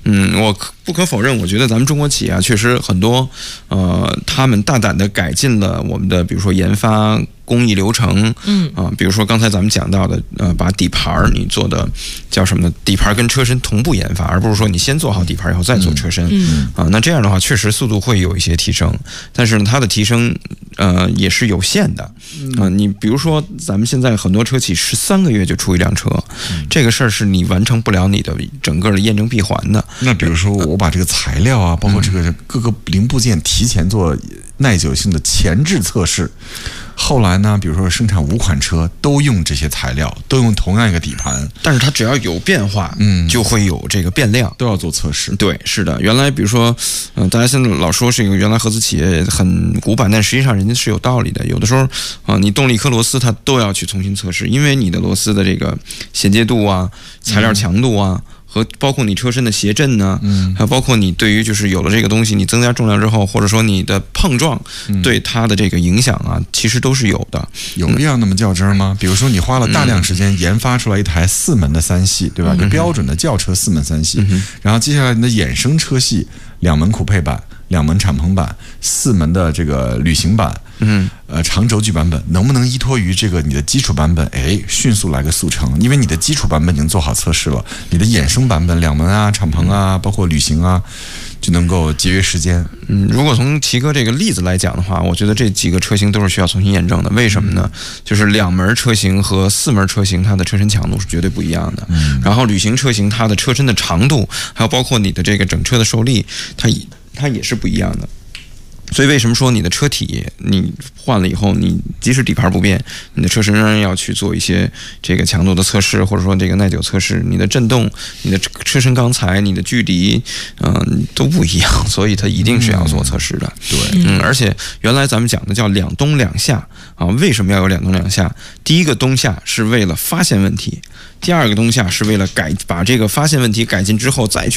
我不可否认，我觉得咱们中国企业啊，确实很多，他们大胆的改进了我们的，比如说研发工艺流程，比如说刚才咱们讲到的，把底盘你做的叫什么呢？底盘跟车身同步研发，而不是说你先做好底盘以后再做车身，那这样的话确实速度会有一些提升，但是呢，它的提升也是有限的，你比如说咱们现在很多车企13个月就出一辆车，这个事儿是你完成不了你的整个的验证闭环的。 那比如说我把这个材料啊，包括这个各个零部件提前做耐久性的前置测试，后来呢，比如说生产5款车都用这些材料，都用同样一个底盘， 但是它只要有变化，就会有这个变量， 都要做测试。 对，是的。原来比如说，大家现在老说是一个原来合资企业很古板，但实际上人家是有道理的。有的时候你动力颗螺丝它都要去重新测试，因为你的螺丝的这个衔接度啊、材料强度啊。和包括你车身的谐振呢，还有包括你对于就是有了这个东西，你增加重量之后，或者说你的碰撞对它的这个影响啊，其实都是有的。 有必要那么较真吗？比如说你花了大量时间研发出来一台4门的3系，对吧？就标准的轿车4门3系，然后接下来你的衍生车系2门酷配版、2门敞篷版、4门的这个旅行版，长轴距版本，能不能依托于这个你的基础版本，迅速来个速成？因为你的基础版本已经做好测试了，你的衍生版本2门啊、敞篷啊，包括旅行啊，就能够节约时间。 如果从奇哥这个例子来讲的话，我觉得这几个车型都是需要重新验证的。为什么呢？就是2门车型和4门车型，它的车身强度是绝对不一样的。然后旅行车型，它的车身的长度，还有包括你的这个整车的受力，它也是不一样的。所以为什么说你的车体你换了以后，你即使底盘不变，你的车身仍然要去做一些这个强度的测试，或者说这个耐久测试，你的震动、你的车身钢材、你的距离，都不一样，所以它一定是要做测试的。对，而且原来咱们讲的叫2冬2夏啊，为什么要有2冬2夏？第一个冬夏是为了发现问题，第二个冬夏是为了把这个发现问题改进之后再去